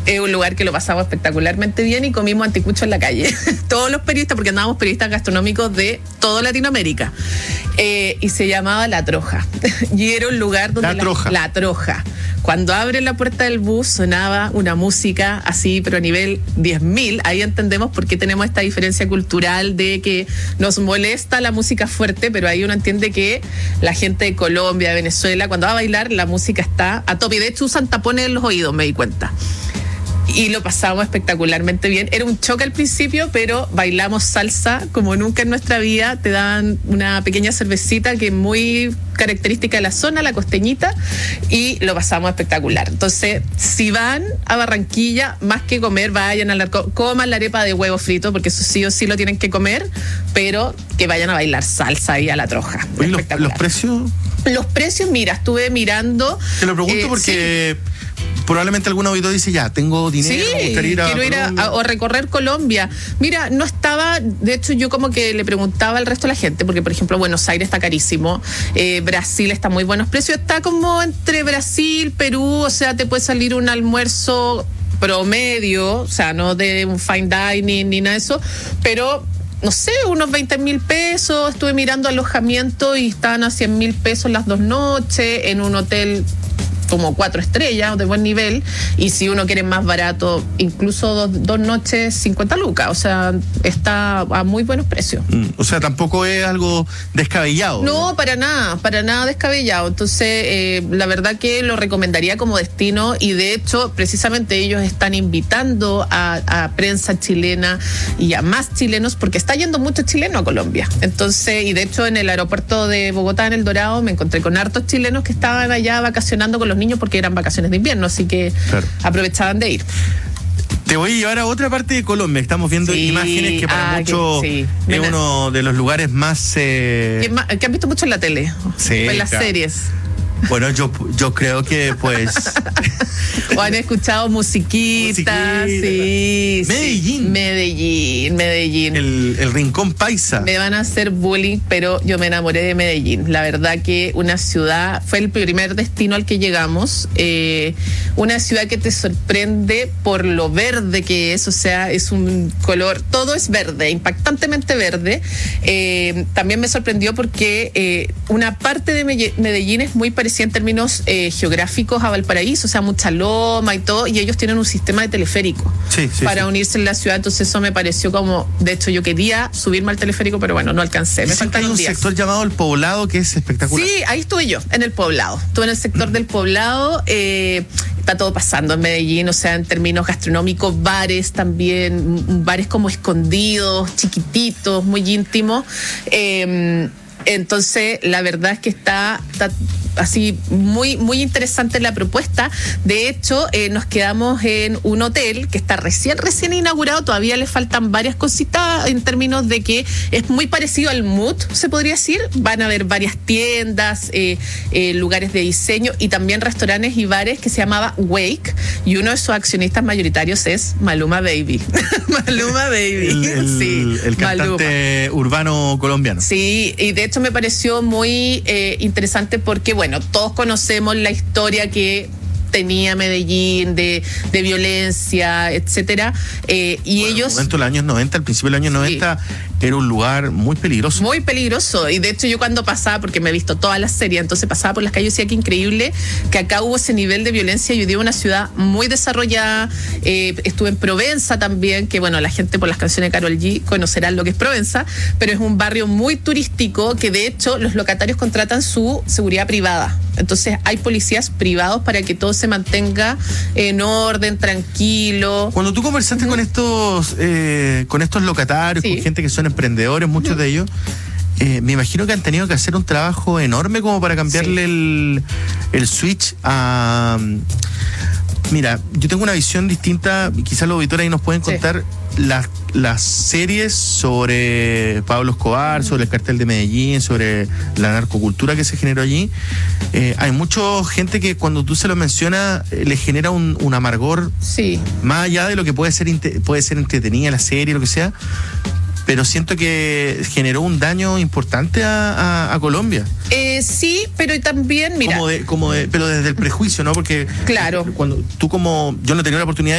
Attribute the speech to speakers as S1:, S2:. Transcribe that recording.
S1: es un lugar que lo pasamos espectacularmente bien y comimos anticucho en la calle. Todos los periodistas, porque andábamos periodistas gastronómicos de toda Latinoamérica. Y se llamaba La Troja. Y era un lugar donde... La Troja. Cuando abre la puerta del bus sonaba una música así, pero a nivel 10.000. Ahí entendemos por qué tenemos esta diferencia cultural de que nos molesta la música fuerte, pero ahí uno entiende que la gente de Colombia, de Venezuela, cuando va a bailar, la música está a tope. De hecho, usan tapones en los oídos, me di cuenta. Y lo pasamos espectacularmente bien. Era un choque al principio, pero bailamos salsa como nunca en nuestra vida. Te dan una pequeña cervecita que es muy característica de la zona, la costeñita, y lo pasamos espectacular. Entonces, si van a Barranquilla, más que comer, vayan al arco, coman la arepa de huevo frito, porque eso sí o sí lo tienen que comer, pero que vayan a bailar salsa ahí a La Troja.
S2: Oye, ¿los precios?
S1: Los precios, mira, estuve mirando...
S2: Te lo pregunto porque... Sí. Probablemente algún auditor dice, ya, tengo dinero,
S1: sí,
S2: me gustaría ir a
S1: quiero ir a recorrer Colombia. Mira, no estaba, de hecho yo como que le preguntaba al resto de la gente, porque por ejemplo Buenos Aires está carísimo, Brasil está a muy buenos precios, está como entre Brasil, Perú, o sea, te puede salir un almuerzo promedio, o sea, no de un fine dining ni nada de eso, pero... no sé, unos 20.000 pesos, estuve mirando alojamiento y estaban a 100.000 pesos las 2 noches en un hotel como 4 estrellas de buen nivel, y si uno quiere más barato, incluso dos noches 50 lucas, o sea, está a muy buenos precios.
S2: O sea, tampoco es algo descabellado.
S1: No, para nada descabellado. Entonces, la verdad que lo recomendaría como destino, y de hecho, precisamente ellos están invitando a prensa chilena y a más chilenos, porque está yendo mucho chileno a Colombia. Entonces, y de hecho en el aeropuerto de Bogotá, en El Dorado, me encontré con hartos chilenos que estaban allá vacacionando con los niños porque eran vacaciones de invierno, así que claro, aprovechaban de ir.
S2: Te voy a llevar a otra parte de Colombia. Estamos viendo imágenes que para muchos es uno de los lugares más...
S1: que han visto mucho en la tele, en las series.
S2: Bueno, yo creo que pues...
S1: o han escuchado musiquita. Sí. Medellín.
S2: El rincón paisa.
S1: Me van a hacer bullying, pero yo me enamoré de Medellín. La verdad que una ciudad, fue el primer destino al que llegamos. Una ciudad que te sorprende por lo verde que es, o sea, es un color, todo es verde, impactantemente verde. También me sorprendió porque una parte de Medellín es muy parecida en términos geográficos a Valparaíso, o sea, mucha loma y todo, y ellos tienen un sistema de teleférico para unirse en la ciudad. Entonces eso me pareció como, de hecho yo quería subirme al teleférico, pero bueno, no alcancé. Me faltan
S2: un
S1: días.
S2: Sector llamado El Poblado que es espectacular.
S1: Sí, ahí estuve yo, en El Poblado. Estuve en el sector del Poblado. Está todo pasando en Medellín, o sea, en términos gastronómicos, bares también, bares como escondidos, chiquititos, muy íntimos. Entonces, la verdad es que está así muy, muy interesante la propuesta. De hecho, nos quedamos en un hotel que está recién inaugurado. Todavía le faltan varias cositas en términos de que es muy parecido al Mood, se podría decir. Van a haber varias tiendas, lugares de diseño y también restaurantes y bares que se llamaba Wake, y uno de sus accionistas mayoritarios es Maluma Baby. Maluma Baby.
S2: El cantante urbano colombiano.
S1: Sí, y de hecho me pareció muy interesante porque, bueno, todos conocemos la historia que tenía Medellín de violencia, etcétera, y bueno, ellos...
S2: En los años 90, al principio de los años 90, era un lugar muy peligroso.
S1: Muy peligroso, y de hecho yo cuando pasaba, porque me he visto todas las series, entonces pasaba por las calles y decía que increíble que acá hubo ese nivel de violencia. Yo digo, una ciudad muy desarrollada. Estuve en Provenza también, que bueno, la gente por las canciones de Karol G conocerán lo que es Provenza, pero es un barrio muy turístico que de hecho los locatarios contratan su seguridad privada. Entonces hay policías privados para que todo se mantenga en orden, tranquilo.
S2: Cuando tú conversaste con estos locatarios, con gente que son emprendedores, muchos de ellos, me imagino que han tenido que hacer un trabajo enorme como para cambiarle el switch a... Mira, yo tengo una visión distinta, quizás los auditores ahí nos pueden contar las series sobre Pablo Escobar, sobre el cartel de Medellín, sobre la narcocultura que se generó allí. Hay mucha gente que cuando tú se lo mencionas le genera un amargor, más allá de lo que puede ser entretenida la serie, lo que sea, pero siento que generó un daño importante a Colombia.
S1: Sí, pero también, mira...
S2: pero desde el prejuicio, ¿no? Porque
S1: claro,
S2: cuando tú yo no tenía la oportunidad